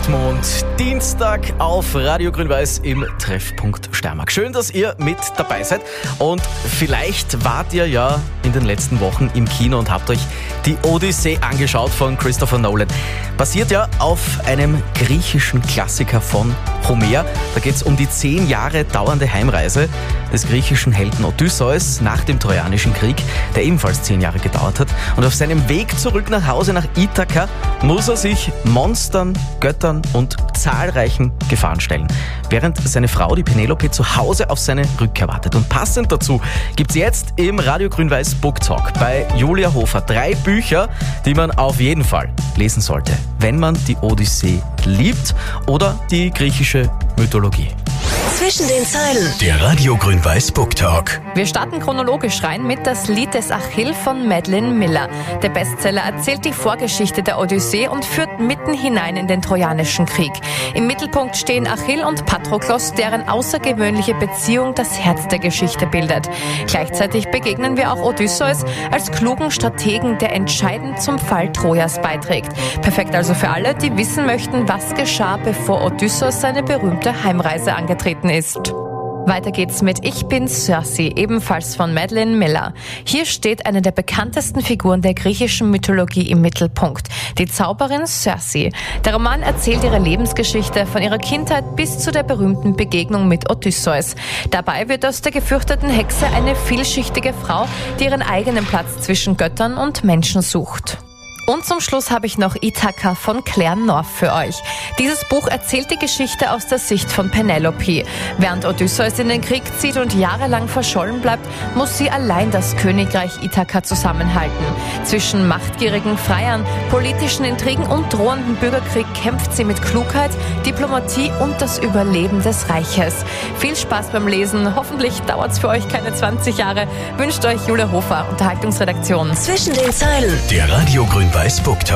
Erdmond, Dienstag auf Radio Grün-Weiß im Treffpunkt Steiermark. Schön, dass ihr mit dabei seid und vielleicht wart ihr ja in den letzten Wochen im Kino und habt euch die Odyssee angeschaut von Christopher Nolan. Basiert ja auf einem griechischen Klassiker von Homer. Da geht es um die 10 Jahre dauernde Heimreise des griechischen Helden Odysseus nach dem Trojanischen Krieg, der ebenfalls 10 Jahre gedauert hat. Und auf seinem Weg zurück nach Hause nach Ithaka muss er sich Monstern, Göttern und zahlreichen Gefahren stellen, während seine Frau, die Penelope, zu Hause auf seine Rückkehr wartet. Und passend dazu gibt's jetzt im Radio Grün-Weiß Book Talk bei Julia Hofer 3 Bücher, die man auf jeden Fall lesen sollte, wenn man die Odyssee liebt oder die griechische Mythologie. Zwischen den Zeilen. Der Radio Grün-Weiß Book Talk. Wir starten chronologisch rein mit Das Lied des Achill von Madeline Miller. Der Bestseller erzählt die Vorgeschichte der Odyssee und führt mitten hinein in den Trojanischen Krieg. Im Mittelpunkt stehen Achill und Patroklos, deren außergewöhnliche Beziehung das Herz der Geschichte bildet. Gleichzeitig begegnen wir auch Odysseus als klugen Strategen, der entscheidend zum Fall Trojas beiträgt. Perfekt also für alle, die wissen möchten, was geschah, bevor Odysseus seine berühmte Heimreise angetreten ist. Weiter geht's mit Ich bin Circe, ebenfalls von Madeline Miller. Hier steht eine der bekanntesten Figuren der griechischen Mythologie im Mittelpunkt, die Zauberin Circe. Der Roman erzählt ihre Lebensgeschichte von ihrer Kindheit bis zu der berühmten Begegnung mit Odysseus. Dabei wird aus der gefürchteten Hexe eine vielschichtige Frau, die ihren eigenen Platz zwischen Göttern und Menschen sucht. Und zum Schluss habe ich noch Ithaka von Claire North für euch. Dieses Buch erzählt die Geschichte aus der Sicht von Penelope. Während Odysseus in den Krieg zieht und jahrelang verschollen bleibt, muss sie allein das Königreich Ithaka zusammenhalten. Zwischen machtgierigen Freiern, politischen Intrigen und drohendem Bürgerkrieg kämpft sie mit Klugheit, Diplomatie und das Überleben des Reiches. Viel Spaß beim Lesen. Hoffentlich dauert es für euch keine 20 Jahre. Wünscht euch Julia Hofer, Unterhaltungsredaktion. Zwischen den Zeilen. Der Radio Grün-Weiß Book Talk.